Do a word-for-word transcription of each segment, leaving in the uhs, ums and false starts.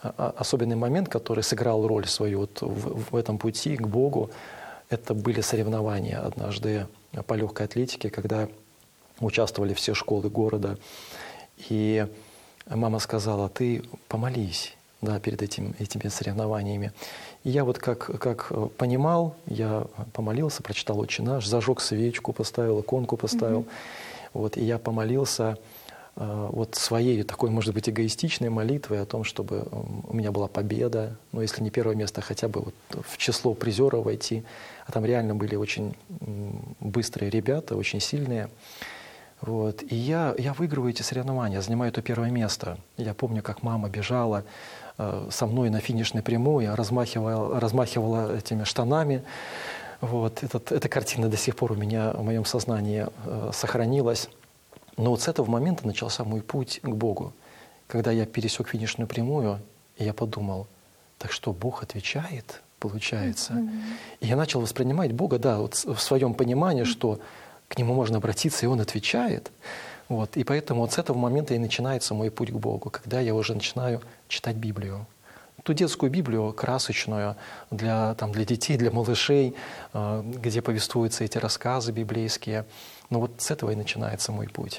особенный момент, который сыграл роль свою вот в, в этом пути к Богу, это были соревнования однажды по легкой атлетике, когда участвовали все школы города. И мама сказала: ты помолись, да, перед этим, этими соревнованиями. И я вот как, как понимал, я помолился, прочитал «Отче наш», зажег свечку, поставил, иконку поставил. Mm-hmm. Вот, и я помолился э, вот своей такой, может быть, эгоистичной молитвой о том, чтобы у меня была победа, ну, если не первое место, хотя бы вот в число призеров войти. А там реально были очень быстрые ребята, очень сильные. Вот. И я, я выигрываю эти соревнования, занимаю это первое место. Я помню, как мама бежала э, со мной на финишной прямой, размахивала, размахивала этими штанами. Вот. Этот, эта картина до сих пор у меня в моем сознании э, сохранилась. Но вот с этого момента начался мой путь к Богу. Когда я пересек финишную прямую, и я подумал: так что, Бог отвечает, получается? Mm-hmm. И я начал воспринимать Бога, да, вот в своем понимании, mm-hmm. что к Нему можно обратиться, и Он отвечает. Вот. И поэтому вот с этого момента и начинается мой путь к Богу, когда я уже начинаю читать Библию. Ту детскую Библию, красочную, для, там, для детей, для малышей, где повествуются эти рассказы библейские. Но вот с этого и начинается мой путь.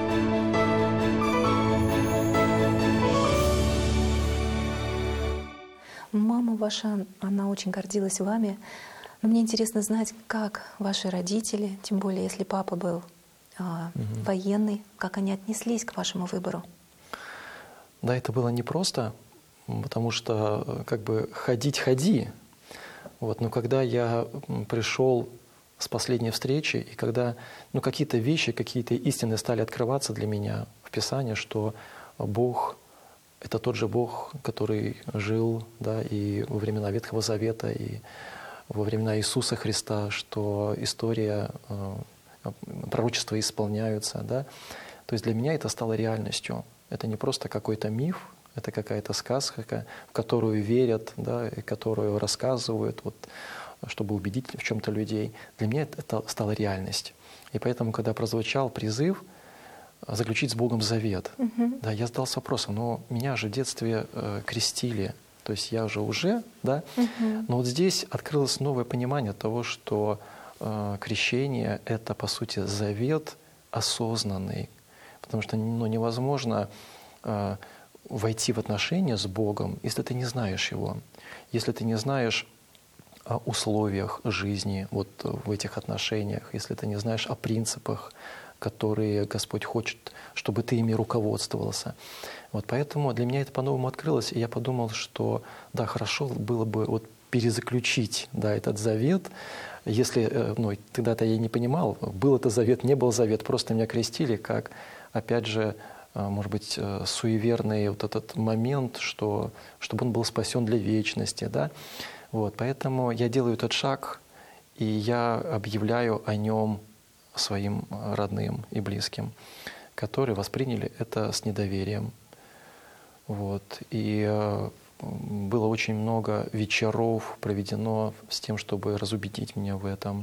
Мама ваша, она очень гордилась вами. Но мне интересно знать, как ваши родители, тем более если папа был а, угу. военный, как они отнеслись к вашему выбору? Да, это было непросто, потому что как бы ходить ходи. Вот, но когда я пришел с последней встречи, и когда ну, какие-то вещи, какие-то истины стали открываться для меня в Писании, что Бог — это тот же Бог, который жил, да, и во времена Ветхого Завета, и во времена Иисуса Христа, что история, пророчества исполняются. Да? То есть для меня это стало реальностью. Это не просто какой-то миф, это какая-то сказка, в которую верят, да, и которую рассказывают, вот, чтобы убедить в чем-то людей. Для меня это стало реальностью. И поэтому, когда прозвучал призыв заключить с Богом завет, угу. да, я задался вопросом: но меня же в детстве э, крестили, то есть я же уже, да, угу. но вот здесь открылось новое понимание того, что э, крещение — это, по сути, завет осознанный, потому что ну, невозможно э, войти в отношения с Богом, если ты не знаешь Его, если ты не знаешь о условиях жизни вот в этих отношениях, если ты не знаешь о принципах, которые Господь хочет, чтобы ты ими руководствовался. Вот поэтому для меня это по-новому открылось, и я подумал, что да, хорошо было бы вот перезаключить, да, этот завет. Если, ну, тогда-то я не понимал, был это завет, не был завет, просто меня крестили как, опять же, может быть, суеверный вот этот момент, что, чтобы он был спасен для вечности, да. Вот, поэтому я делаю этот шаг, и я объявляю о нем своим родным и близким, которые восприняли это с недоверием. Вот. И э, было очень много вечеров проведено с тем, чтобы разубедить меня в этом,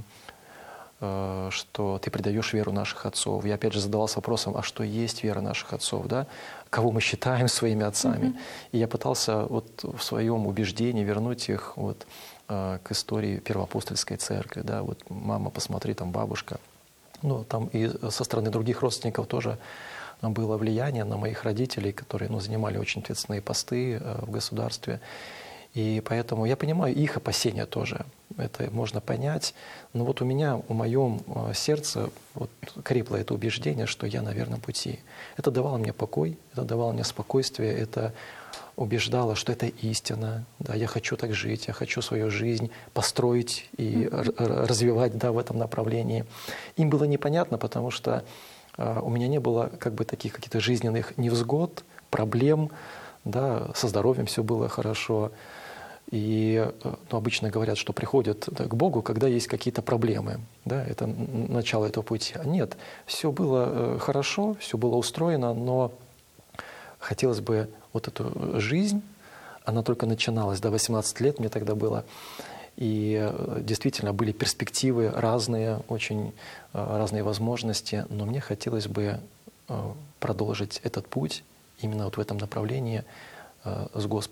э, что ты предаешь веру наших отцов. Я опять же задавался вопросом: а что есть вера наших отцов, да? Кого мы считаем своими отцами? Mm-hmm. И я пытался вот в своем убеждении вернуть их вот, э, к истории Первоапостольской церкви. Да? Вот мама, посмотри, там бабушка. Ну, там и со стороны других родственников тоже было влияние на моих родителей, которые ну, занимали очень ответственные посты в государстве. И поэтому я понимаю их опасения тоже. Это можно понять. Но вот у меня, в моем сердце вот, крепло это убеждение, что я на верном пути. Это давало мне покой, это давало мне спокойствие, это убеждало, что это истина. Да, я хочу так жить, я хочу свою жизнь построить и mm-hmm. развивать, да, в этом направлении. Им было непонятно, потому что э, у меня не было как бы таких каких-то жизненных невзгод, проблем, да, со здоровьем все было хорошо. И ну, обычно говорят, что приходят да, к Богу, когда есть какие-то проблемы. Да, это начало этого пути. А нет, все было э, хорошо, все было устроено, но хотелось бы вот эту жизнь, она только начиналась, до восемнадцати лет мне тогда было, и действительно были перспективы разные, очень разные возможности, но мне хотелось бы продолжить этот путь именно вот в этом направлении с Господом.